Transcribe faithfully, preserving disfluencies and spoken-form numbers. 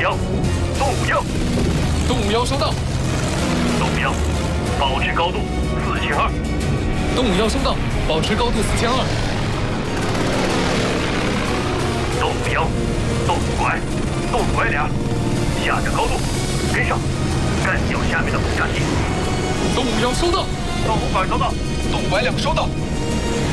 幺，动五幺， 动五幺收到。 动五幺，保持高度四千二。 动五幺收到，保持高度四千二。 动五幺，动五拐，动五拐俩，下降高度，跟上，干掉下面的轰炸机。 动五幺收到， 动五拐收到， 动五拐两收到。